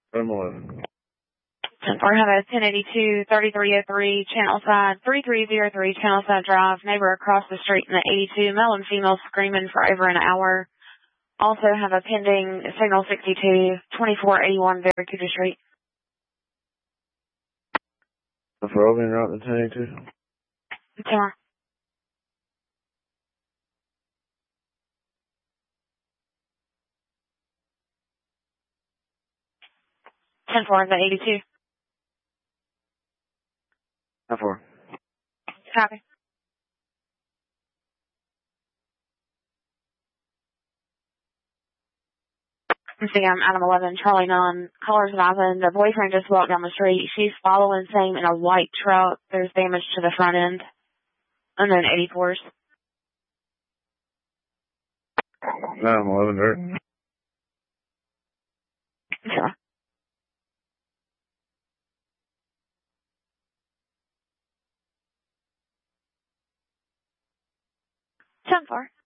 I'm 11. 10-4, have a 1082, 3303, channel side, 3303, channel side drive, neighbor across the street in the 82, male and female screaming for over an hour. Also have a pending signal 62, 2481 Veracruz Street. For opening route to 1082. 10-4. 10-4, the 82. 10-4. Copy. Let's see, I'm Adam 11, Charlie 9. Caller's advising the boyfriend just walked down the street. She's following same in a white truck. There's damage to the front end. And then 84s. No, I'm 11 dirt. Sure. 10-4.